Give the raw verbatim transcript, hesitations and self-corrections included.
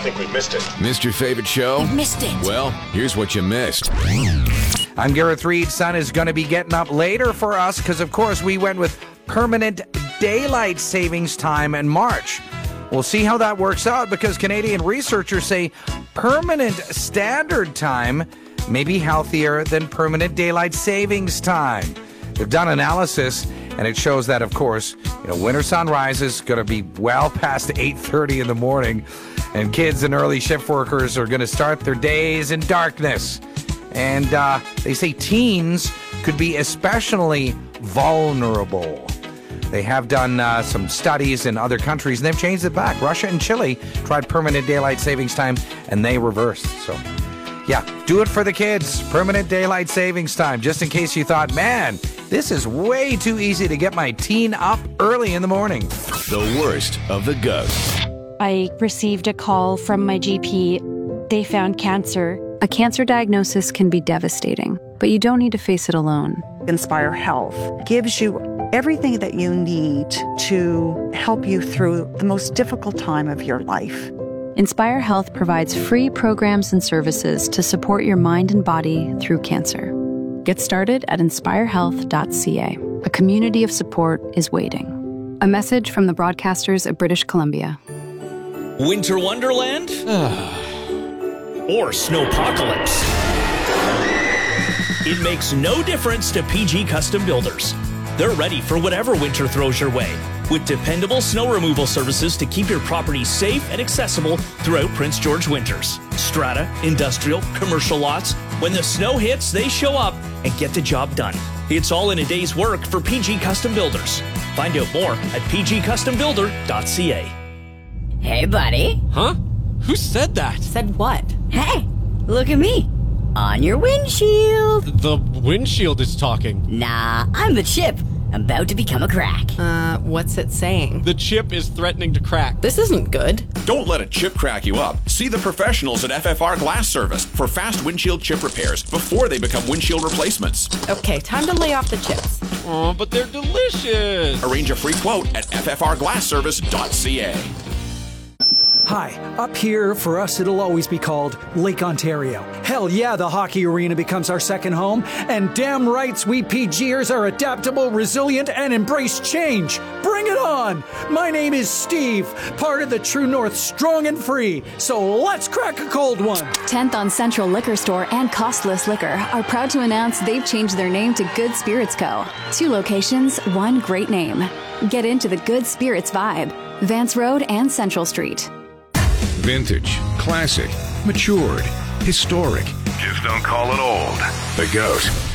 think we missed it. Missed your favorite show? You missed it. Well, here's what you missed. I'm Gareth Reed. Sun is going to be getting up later for us because, of course, we went with permanent daylight savings time in March. We'll see how that works out because Canadian researchers say permanent standard time may be healthier than permanent daylight savings time. They've done analysis, and it shows that, of course, you know, winter sunrise is going to be well past eight thirty in the morning, and kids and early shift workers are going to start their days in darkness. And uh, they say teens could be especially vulnerable. They have done uh, some studies in other countries, and they've changed it back. Russia and Chile tried permanent daylight savings time, and they reversed. So, yeah, do it for the kids. Permanent daylight savings time, just in case you thought, man, this is way too easy to get my teen up early in the morning. The worst of the goat. I received a call from my G P. They found cancer. A cancer diagnosis can be devastating, but you don't need to face it alone. Inspire Health gives you everything that you need to help you through the most difficult time of your life. Inspire Health provides free programs and services to support your mind and body through cancer. Get started at inspire health dot c a. A community of support is waiting. A message from the broadcasters of British Columbia. Winter Wonderland? Or Snowpocalypse? It makes no difference to P G Custom Builders. They're ready for whatever winter throws your way, with dependable snow removal services to keep your property safe and accessible throughout Prince George winters. Strata, industrial, commercial lots, when the snow hits, they show up and get the job done. It's all in a day's work for P G Custom Builders. Find out more at p g custom builder dot c a. Hey, buddy. Huh? Who said that? Said what? Hey, look at me. On your windshield. The windshield is talking. Nah, I'm the chip. I'm about to become a crack. Uh, what's it saying? The chip is threatening to crack. This isn't good. Don't let a chip crack you up. See the professionals at F F R Glass Service for fast windshield chip repairs before they become windshield replacements. Okay, time to lay off the chips. Oh, but they're delicious. Arrange a free quote at f f r glass service dot c a. Hi, up here, for us, it'll always be called Lake Ontario. Hell yeah, the hockey arena becomes our second home, and damn rights we PGers are adaptable, resilient, and embrace change. Bring it on! My name is Steve, part of the True North Strong and Free, so let's crack a cold one. tenth on Central Liquor Store and Costless Liquor are proud to announce they've changed their name to Good Spirits Co. Two locations, one great name. Get into the Good Spirits vibe. Vance Road and Central Street. Vintage, classic, matured, historic. Just don't call it old. The GOAT.